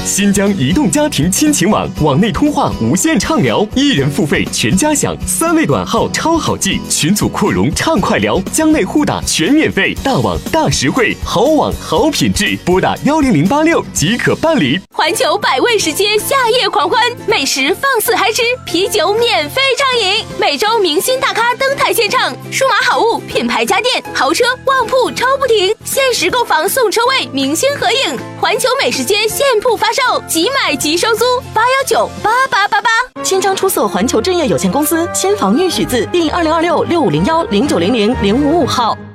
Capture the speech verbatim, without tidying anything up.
新疆移动家庭亲情网，网内通话无限畅聊，一人付费全家享，三位短号超好记，群组扩容畅快聊，疆内互打全免费，大网大实惠，好网好品质，拨打幺零零八六即可办理。 环球百味食街夏夜狂欢，美食放肆嗨吃，啤酒免费畅饮，每周明星大咖登台献唱，数码好物、品牌家电、豪车、旺铺抽不停，限时购房送车位，明星合影。环球美食街现铺发售，即买即收租，八幺九八八八八。 新章出售环球正业有限公司，先房预许字第二零二六六五零幺零九零零零五五号。